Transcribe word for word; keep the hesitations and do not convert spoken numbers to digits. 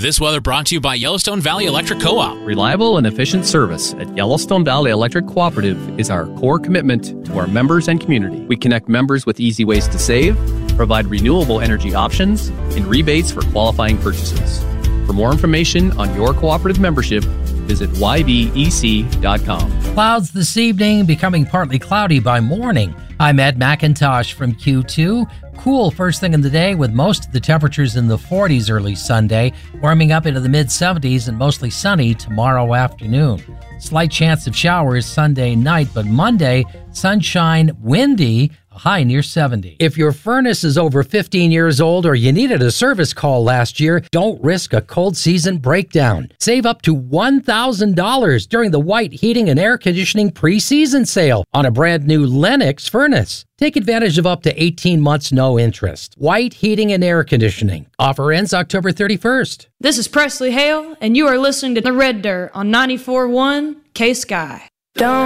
This weather brought to you by Yellowstone Valley Electric Co-op. Reliable and efficient service at Yellowstone Valley Electric Cooperative is our core commitment to our members and community. We connect members with easy ways to save, provide renewable energy options, and rebates for qualifying purchases. For more information on your cooperative membership, visit y v e c dot com. Clouds this evening, becoming partly cloudy by morning. I'm Ed McIntosh from Q two. Cool first thing in the day with most of the temperatures in the forties early Sunday, warming up into the mid-seventies and mostly sunny tomorrow afternoon. Slight chance of showers Sunday night, but Monday, sunshine, windy, a high near seventy. If your furnace is over fifteen years old or you needed a service call last year, don't risk a cold season breakdown. Save up to one thousand dollars during the White Heating and Air Conditioning pre-season sale on a brand new Lennox furnace. Take advantage of up to eighteen months no interest. White Heating and Air Conditioning. Offer ends October thirty-first. This is Presley Hale, and you are listening to The Red Dirt on ninety-four point one K-Sky. Don't